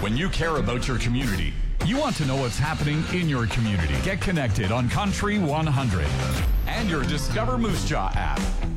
When you care about your community, you want to know what's happening in your community. Get connected on Country 100 and your Discover Moose Jaw app.